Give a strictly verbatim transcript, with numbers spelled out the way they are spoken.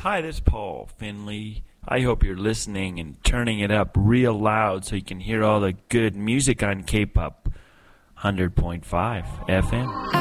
Hi, this is Paul Finley. I hope you're listening and turning it up real loud so you can hear all the good music on K-Pop one hundred point five F M.